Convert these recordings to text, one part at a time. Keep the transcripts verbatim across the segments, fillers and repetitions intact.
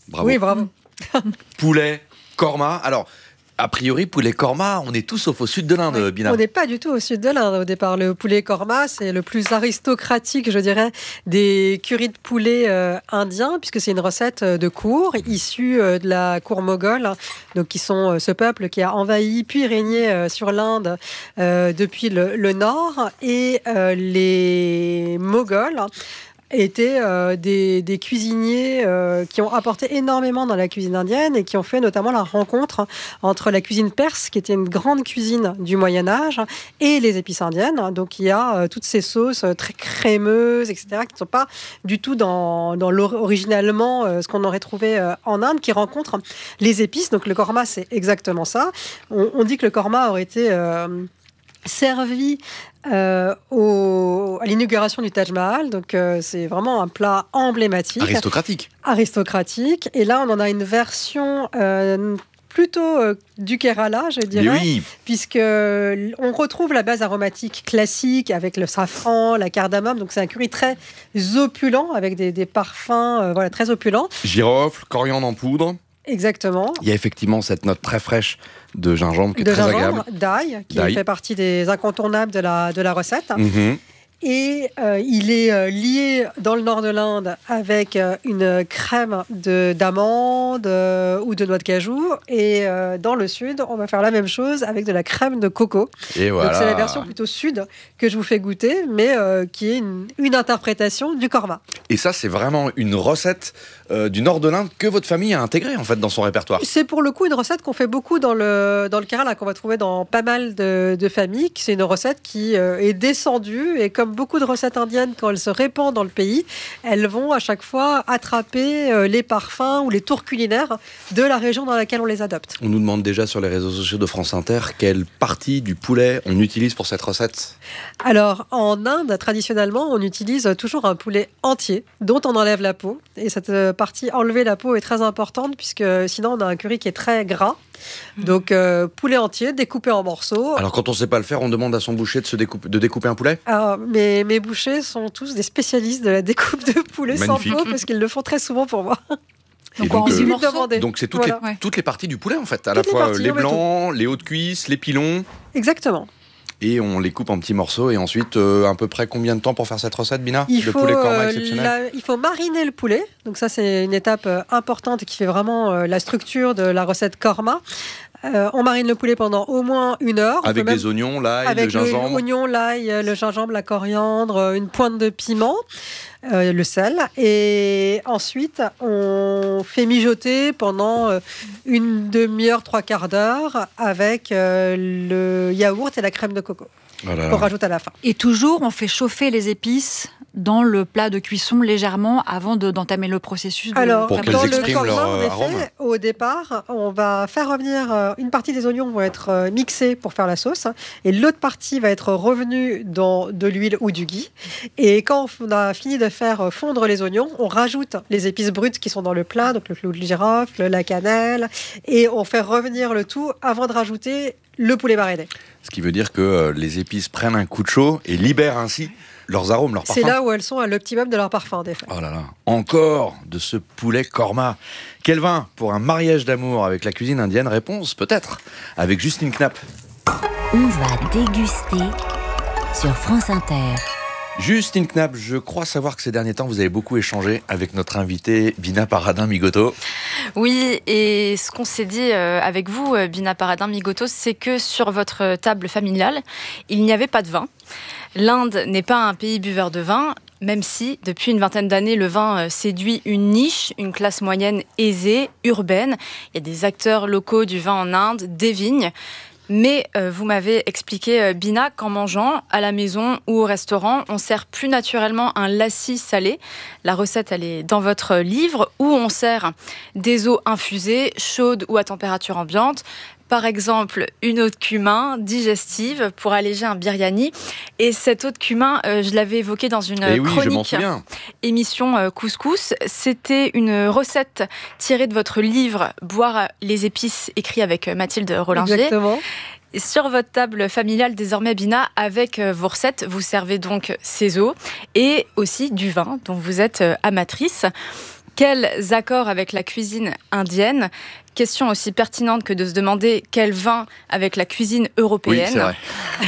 Bravo. Oui, bravo. Poulet, korma. Alors, a priori, poulet korma, on est tous sauf au sud de l'Inde, Oui. Bina. On n'est pas du tout au sud de l'Inde au départ. Le poulet korma, c'est le plus aristocratique, je dirais, des currys de poulet euh, indiens, puisque c'est une recette de cour issue euh, de la cour moghole, donc qui sont euh, ce peuple qui a envahi puis régné euh, sur l'Inde euh, depuis le, le nord. Et euh, les Moghols étaient euh, des, des cuisiniers euh, qui ont apporté énormément dans la cuisine indienne et qui ont fait notamment la rencontre entre la cuisine perse, qui était une grande cuisine du Moyen-Âge, et les épices indiennes. Donc il y a euh, toutes ces sauces euh, très crémeuses, et cetera, qui ne sont pas du tout dans, dans originalement euh, ce qu'on aurait trouvé euh, en Inde, qui rencontrent les épices. Donc le korma, c'est exactement ça. On, on dit que le korma aurait été euh, servi Euh, au, à l'inauguration du Taj Mahal, donc euh, c'est vraiment un plat emblématique, Aristocratique. aristocratique. Et là, on en a une version euh, plutôt euh, du Kerala, je dirais, Mais oui. puisque on retrouve la base aromatique classique avec le safran, la cardamome. Donc c'est un curry très opulent avec des, des parfums, euh, voilà, très opulents. Girofle, coriandre en poudre. Exactement. Il y a effectivement cette note très fraîche de gingembre qui est de très gingembre, agréable. d'ail, qui D'ail. fait partie des incontournables de la, de la recette. Mhm. Et euh, il est euh, lié dans le nord de l'Inde avec euh, une crème de, d'amande euh, ou de noix de cajou. Et euh, dans le sud, on va faire la même chose avec de la crème de coco. Et voilà. Donc c'est la version plutôt sud que je vous fais goûter, mais euh, qui est une, une interprétation du korma. Et ça, c'est vraiment une recette euh, du nord de l'Inde que votre famille a intégrée en fait dans son répertoire. C'est pour le coup une recette qu'on fait beaucoup dans le, dans le Kerala, qu'on va trouver dans pas mal de, de familles. C'est une recette qui euh, est descendue, et comme beaucoup de recettes indiennes, quand elles se répandent dans le pays, elles vont à chaque fois attraper euh, les parfums ou les tours culinaires de la région dans laquelle on les adopte. On nous demande déjà sur les réseaux sociaux de France Inter quelle partie du poulet on utilise pour cette recette. Alors, en Inde, traditionnellement, on utilise toujours un poulet entier, dont on enlève la peau. Et cette partie enlever la peau est très importante, puisque sinon on a un curry qui est très gras. Donc, euh, poulet entier, découpé en morceaux. Alors quand on ne sait pas le faire, on demande à son boucher de, se découper, de découper un poulet. Alors, mes, mes bouchers sont tous des spécialistes de la découpe de poulet Magnifique. sans peau, parce qu'ils le font très souvent pour moi. Et Donc, en donc, dix euh, morceaux. donc c'est toutes, Voilà. les, Ouais. toutes les parties du poulet en fait, à Toutes la les fois parties, les on met blancs, les hauts de cuisse, les pilons, Exactement. et on les coupe en petits morceaux. Et ensuite, euh, à peu près combien de temps pour faire cette recette, Bina? Il Le faut, poulet korma euh, exceptionnel. la- il faut mariner le poulet. Donc ça, c'est une étape euh, importante qui fait vraiment euh, la structure de la recette korma. Euh, on marine le poulet pendant au moins une heure. On Avec peut même- des oignons, l'ail, le avec le- gingembre. l'oignon, l'ail, euh, le gingembre, la coriandre, euh, une pointe de piment, euh, le sel. Et ensuite, on fait mijoter pendant euh, une demi-heure, trois quarts d'heure avec euh, le yaourt et la crème de coco. Oh là là. Qu'on rajoute à la fin. Et toujours, on fait chauffer les épices dans le plat de cuisson légèrement avant de, d'entamer le processus. De Alors, Pour qu'elles dans le expriment korma, leur, en euh, effet, arôme. au départ, on va faire revenir euh, une partie des oignons vont être euh, mixés pour faire la sauce, et l'autre partie va être revenue dans de l'huile ou du ghee. Et quand on a fini de faire fondre les oignons, on rajoute les épices brutes qui sont dans le plat, donc le clou de girofle, la cannelle, et on fait revenir le tout avant de rajouter le poulet mariné. Ce qui veut dire que euh, les épices prennent un coup de chaud et libèrent ainsi leurs arômes, leurs parfums. C'est là où elles sont à l'optimum de leur parfum, en effet. Oh là là, encore de ce poulet korma. Quel vin pour un mariage d'amour avec la cuisine indienne? Réponse peut-être avec Justine Knapp. On va déguster sur France Inter. Justine Knapp, je crois savoir que ces derniers temps, vous avez beaucoup échangé avec notre invitée Bina Paradin-Migoto. Oui, et ce qu'on s'est dit euh, avec vous, euh, Bina Paradin-Migoto, c'est que sur votre table familiale, il n'y avait pas de vin. L'Inde n'est pas un pays buveur de vin, même si, depuis une vingtaine d'années, le vin euh, séduit une niche, une classe moyenne aisée, urbaine. Il y a des acteurs locaux du vin en Inde, des vignes. Mais euh, vous m'avez expliqué, euh, Bina, qu'en mangeant à la maison ou au restaurant, on sert plus naturellement un lassi salé. La recette, elle est dans votre livre, où on sert des eaux infusées, chaudes ou à température ambiante. Par exemple, une eau de cumin digestive pour alléger un biryani. Et cette eau de cumin, euh, je l'avais évoquée dans une Et oui, je m'en chronique souviens. émission euh, Couscous. C'était une recette tirée de votre livre « Boire les épices » écrit avec euh, Mathilde Rollinger. Exactement. Sur votre table familiale, désormais, Bina, avec euh, vos recettes, vous servez donc ces eaux et aussi du vin dont vous êtes euh, amatrice. Quels accords avec la cuisine indienne ? Question aussi pertinente que de se demander quel vin avec la cuisine européenne. Oui, c'est vrai.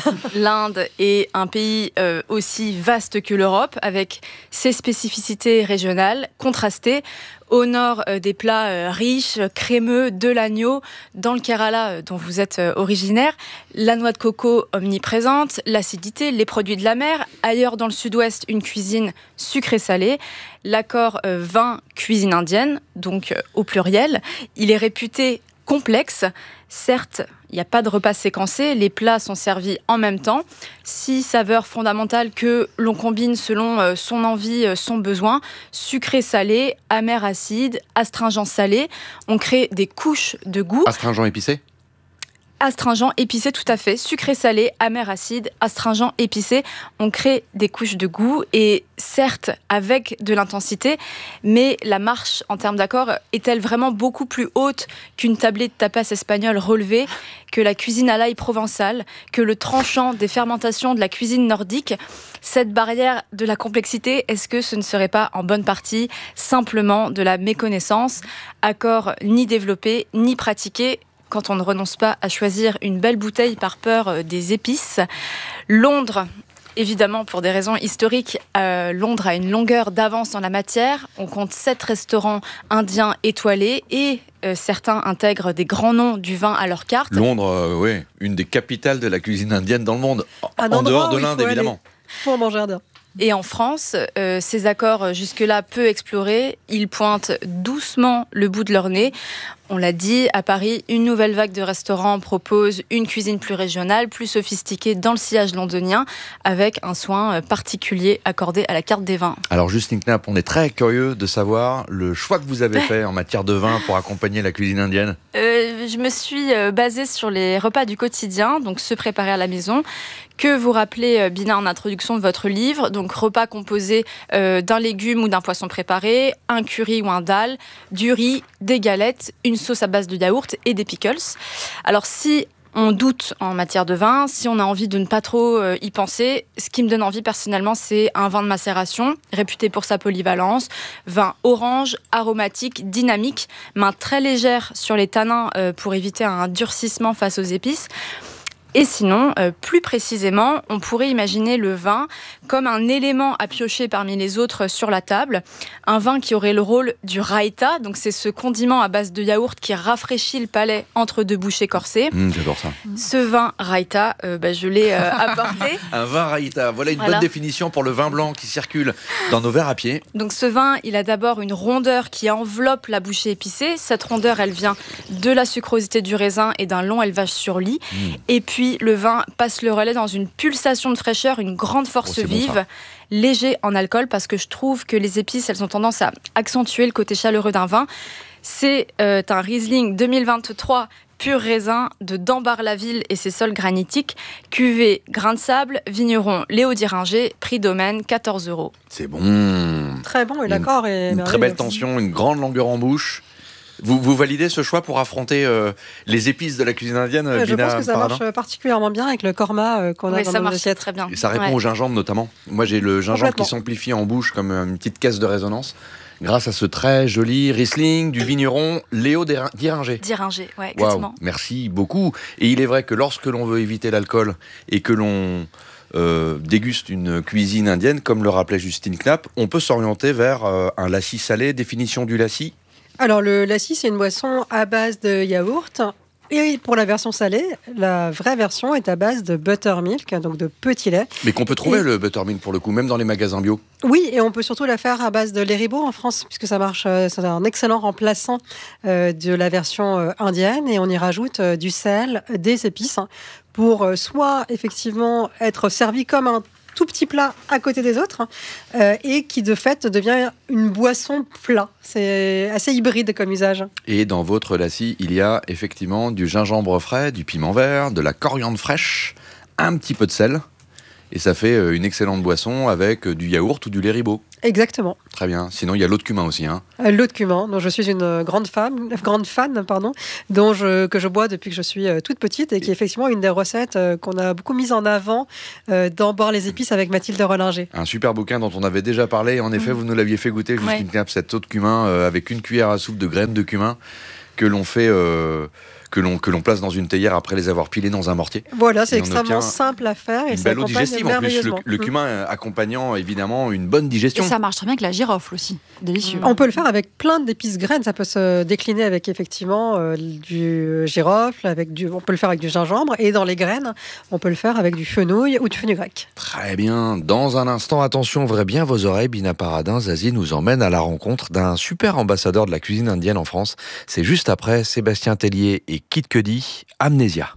L'Inde est un pays euh, aussi vaste que l'Europe, avec ses spécificités régionales contrastées. Au nord, euh, des plats euh, riches, crémeux, de l'agneau. Dans le Kerala, euh, dont vous êtes euh, originaire, la noix de coco omniprésente, l'acidité, les produits de la mer. Ailleurs, dans le sud-ouest, une cuisine sucrée-salée. L'accord euh, vin-cuisine indienne, donc euh, au pluriel, il est réputé complexe. Certes, il n'y a pas de repas séquencé, les plats sont servis en même temps. Six saveurs fondamentales que l'on combine selon euh, son envie, euh, son besoin. Sucré-salé, amer-acide, astringent-salé. On crée des couches de goût. Astringent épicé ? Astringent, épicé, tout à fait. Sucré-salé, amer-acide, astringent, épicé. On crée des couches de goût et certes avec de l'intensité, mais la marche en termes d'accord est-elle vraiment beaucoup plus haute qu'une tablée de tapas espagnole relevée, que la cuisine à l'ail provençale, que le tranchant des fermentations de la cuisine nordique ? Cette barrière de la complexité, est-ce que ce ne serait pas en bonne partie simplement de la méconnaissance ? Accord ni développé, ni pratiqué, quand on ne renonce pas à choisir une belle bouteille par peur des épices. Londres, évidemment, pour des raisons historiques, euh, Londres a une longueur d'avance en la matière. On compte sept restaurants indiens étoilés et euh, certains intègrent des grands noms du vin à leur carte. Londres, euh, oui, une des capitales de la cuisine indienne dans le monde, Un en dehors endroit de où il l'Inde faut évidemment. aller pour manger indien. Et en France, euh, ces accords jusque-là peu explorés, ils pointent doucement le bout de leur nez. On l'a dit, à Paris, une nouvelle vague de restaurants propose une cuisine plus régionale, plus sophistiquée dans le sillage londonien, avec un soin particulier accordé à la carte des vins. Alors Justine Knapp, on est très curieux de savoir le choix que vous avez fait en matière de vin pour accompagner la cuisine indienne. Euh, je me suis euh, basée sur les repas du quotidien, donc ceux préparés à la maison, que vous rappelez, euh, Bina, en introduction de votre livre. Donc repas composés euh, d'un légume ou d'un poisson préparé, un curry ou un dal, du riz, des galettes, une sauce à base de yaourt et des pickles. Alors si on doute en matière de vin, si on a envie de ne pas trop euh, y penser, ce qui me donne envie personnellement, c'est un vin de macération, réputé pour sa polyvalence, vin orange, aromatique, dynamique, main très légère sur les tanins euh, pour éviter un durcissement face aux épices. Et sinon, euh, plus précisément, on pourrait imaginer le vin comme un élément à piocher parmi les autres sur la table. Un vin qui aurait le rôle du raïta, donc c'est ce condiment à base de yaourt qui rafraîchit le palais entre deux bouchées corsées. Mmh, j'adore ça. Ce vin raïta, euh, bah, je l'ai euh, apporté. Un vin raïta, voilà une Voilà. bonne définition pour le vin blanc qui circule dans nos verres à pied. Donc ce vin, il a d'abord une rondeur qui enveloppe la bouchée épicée. Cette rondeur, elle vient de la sucrosité du raisin et d'un long élevage sur lit. Mmh. Et puis le vin passe le relais dans une pulsation de fraîcheur, une grande force Oh, c'est vive, bon, léger en alcool, parce que je trouve que les épices, elles ont tendance à accentuer le côté chaleureux d'un vin. C'est euh, un Riesling deux mille vingt-trois pur raisin de Dambar-la-Ville et ses sols granitiques, cuvée grain de sable, vigneron Léo Diringer, prix domaine quatorze euros. C'est bon. Très bon, et l'accord est Une très belle tension, une grande longueur en bouche. Vous, vous validez ce choix pour affronter euh, les épices de la cuisine indienne, Je Bina pense que ça Paradin marche particulièrement bien avec le korma euh, qu'on a Oui, dans ça nos marche assiettes. très bien. Et ça répond Ouais. au gingembre notamment. Moi j'ai le gingembre Complètement. qui s'amplifie en bouche comme une petite caisse de résonance grâce à ce très joli Riesling du vigneron Léo Diringer. Diringer, ouais, Waouh, exactement. merci beaucoup. Et il est vrai que lorsque l'on veut éviter l'alcool et que l'on euh, déguste une cuisine indienne, comme le rappelait Justine Knapp, on peut s'orienter vers euh, un lassi salé. Définition du lassi ? Alors, le lassi, c'est une boisson à base de yaourt. Et pour la version salée, la vraie version est à base de buttermilk, donc de petit lait. Mais qu'on peut trouver Et- le buttermilk pour le coup, même dans les magasins bio. Oui, et on peut surtout la faire à base de lait ribot en France, puisque ça marche, euh, c'est un excellent remplaçant euh, de la version euh, indienne. Et on y rajoute euh, du sel, des épices, hein, pour euh, soit effectivement être servi comme un tout petit plat à côté des autres, euh, et qui de fait devient une boisson plat. C'est assez hybride comme usage. Et dans votre lassi, il y a effectivement du gingembre frais, du piment vert, de la coriandre fraîche, un petit peu de sel. Et ça fait une excellente boisson avec du yaourt ou du lait Ribot. Exactement. Très bien. Sinon, il y a l'eau de cumin aussi. Hein. Euh, l'eau de cumin, dont je suis une grande fan, grande fan pardon, dont je, que je bois depuis que je suis euh, toute petite et qui est effectivement une des recettes euh, qu'on a beaucoup mise en avant euh, dans Boire les épices avec Mathilde Rollinger. Un super bouquin dont on avait déjà parlé. En effet, mmh. vous nous l'aviez fait goûter, Justine ouais. Knapp, cette eau de cumin euh, avec une cuillère à soupe de graines de cumin que l'on fait... Euh, que l'on, que l'on place dans une théière après les avoir pilées dans un mortier. Voilà, c'est extrêmement simple à faire et une ça belle eau accompagne digestive en plus, le, le mmh. cumin accompagnant évidemment une bonne digestion. Et ça marche très bien avec la girofle aussi, délicieux. Mmh. On peut le faire avec plein d'épices graines, ça peut se décliner avec effectivement euh, du girofle, avec du, on peut le faire avec du gingembre et dans les graines, on peut le faire avec du fenouil ou du fenugrec. Très bien, dans un instant, attention, ouvrez bien vos oreilles, Bina Paradin, Zazie nous emmène à la rencontre d'un super ambassadeur de la cuisine indienne en France. C'est juste après Sébastien Tellier et Kid Cudi, Amnésia.